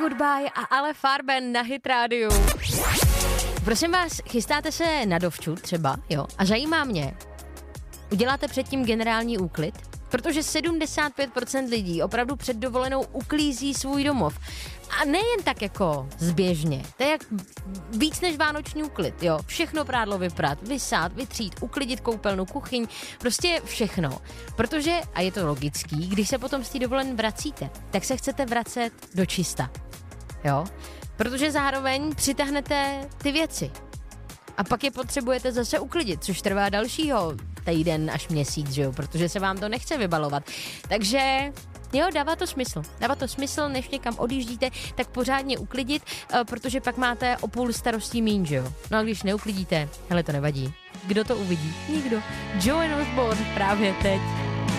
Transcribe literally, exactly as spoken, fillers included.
Goodbye a Ale Farben na Hit rádiu. Prosím vás, chystáte se na dovču třeba, jo? A zajímá mě, uděláte předtím generální úklid? Protože sedmdesát pět procent lidí opravdu před dovolenou uklízí svůj domov. A nejen tak jako zběžně. To je jak víc než vánoční úklid, jo. Všechno prádlo vyprat, vysát, vytřít, uklidit koupelnu, kuchyň, prostě všechno. Protože, a je to logický, když se potom z té dovolené vracíte, tak se chcete vracet do čista, jo. Protože zároveň přitáhnete ty věci. A pak je potřebujete zase uklidit, což trvá dalšího týden až měsíc, že jo, protože se vám to nechce vybalovat. Takže jo, dává to smysl. Dává to smysl, než někam odjíždíte, tak pořádně uklidit, protože pak máte o půl starostí míň, že jo. No a když neuklidíte, hele, to nevadí. Kdo to uvidí? Nikdo. Joan Osborne právě teď.